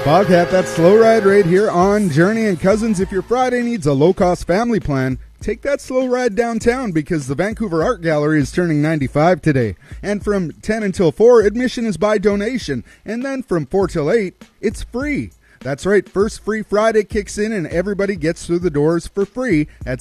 Bobcat, that's Slow Ride right here on Journey and Cousins. If your Friday needs a low-cost family plan, take that slow ride downtown because the Vancouver Art Gallery is turning 95 today. And from 10 until 4, admission is by donation. And then from 4 till 8, it's free. That's right, First Free Friday kicks in and everybody gets through the doors for free at